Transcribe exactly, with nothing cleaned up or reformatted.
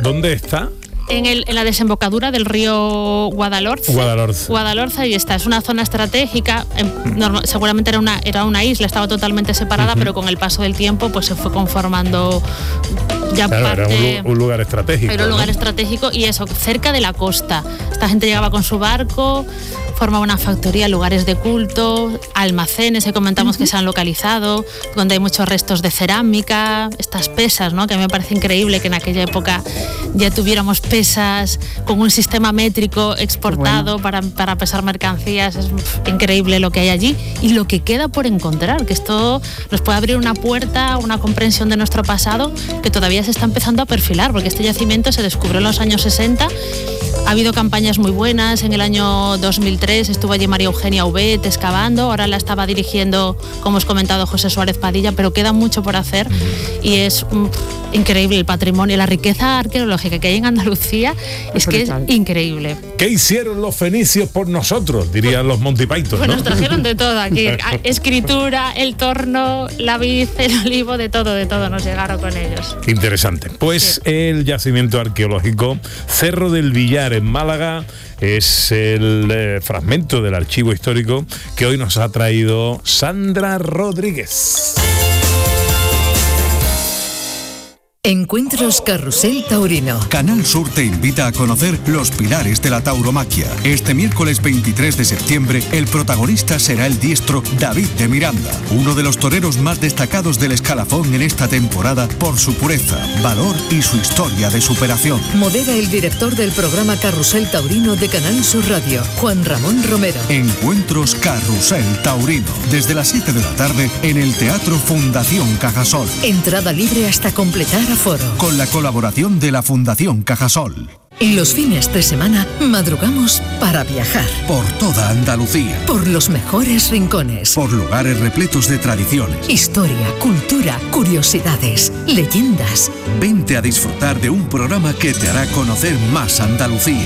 ¿Dónde está? En, el, en la desembocadura del río Guadalhorce. Guadalhorce. Guadalhorce, ahí está. Es una zona estratégica. En, normal, seguramente era una, era una isla, estaba totalmente separada, uh-huh. pero con el paso del tiempo pues se fue conformando ya claro, parte... Era un, un lugar estratégico. Era un lugar ¿no? estratégico y eso, cerca de la costa. Esta gente llegaba con su barco, formaba una factoría, lugares de culto, almacenes que comentamos uh-huh. que se han localizado, donde hay muchos restos de cerámica, estas pesas, ¿no? Que a mí me parece increíble que en aquella época ya tuviéramos pesas con un sistema métrico exportado bueno. para, para pesar mercancías. Es increíble lo que hay allí y lo que queda por encontrar, que esto nos puede abrir una puerta, una comprensión de nuestro pasado que todavía se está empezando a perfilar, porque este yacimiento se descubrió en los años sesenta. Ha habido campañas muy buenas. En el año dos mil tres estuvo allí María Eugenia Ubet excavando, ahora la estaba dirigiendo, como os he comentado, José Suárez Padilla, pero queda mucho por hacer y es um, increíble el patrimonio, la riqueza arqueológica que hay en Andalucía, es que es increíble. ¿Qué hicieron los fenicios por nosotros? Dirían los Monty Python, Pues ¿no? nos trajeron de todo aquí, escritura, el torno, la vid, el olivo, de todo, de todo nos llegaron con ellos. Interesante. Pues sí. El yacimiento arqueológico Cerro del Villar en Málaga es el eh, fragmento del archivo histórico que hoy nos ha traído Sandra Rodríguez. Encuentros Carrusel Taurino. Canal Sur te invita a conocer los pilares de la tauromaquia. Este miércoles veintitrés de septiembre, el protagonista será el diestro David de Miranda, uno de los toreros más destacados del escalafón en esta temporada por su pureza, valor y su historia de superación. Modera el director del programa Carrusel Taurino de Canal Sur Radio, Juan Ramón Romero. Encuentros Carrusel Taurino, desde las siete de la tarde en el Teatro Fundación Cajasol. Entrada libre hasta completar aforo. Con la colaboración de la Fundación Cajasol. Y los fines de semana madrugamos para viajar. Por toda Andalucía. Por los mejores rincones. Por lugares repletos de tradiciones. Historia, cultura, curiosidades, leyendas. Vente a disfrutar de un programa que te hará conocer más Andalucía.